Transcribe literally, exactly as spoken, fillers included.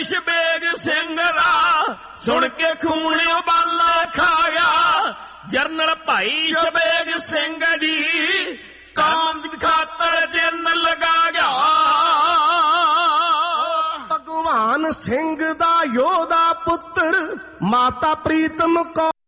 ਸ਼ਬੇਗ ਸਿੰਘ ਦਾ ਸੁਣ ਕੇ ਖੂਨ ਉਬਾਲਾ ਖਾ ਗਿਆ। ਜਰਨਲ ਭਾਈ ਸ਼ਬੇਗ ਸਿੰਘ ਜੀ ਕੌਮ ਦੀ ਖਾਤਰ ਜਿੰਨ ਲਗਾ ਗਿਆ। ਭਗਵਾਨ ਸਿੰਘ ਦਾ ਯੋਧਾ ਪੁੱਤਰ ਮਾਤਾ ਪ੍ਰੀਤਮ ਕੌਰ